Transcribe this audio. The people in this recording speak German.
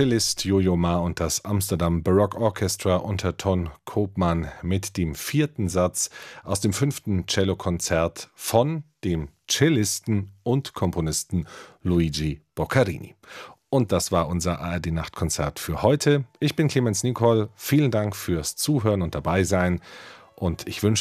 Cellist Jojo Ma und das Amsterdam Baroque Orchestra unter Ton Koopman mit dem 4. Satz aus dem 5. Cellokonzert von dem Cellisten und Komponisten Luigi Boccherini. Und das war unser ARD-Nachtkonzert für heute. Ich bin Clemens Nicol. Vielen Dank fürs Zuhören und Dabeisein. Und ich wünsche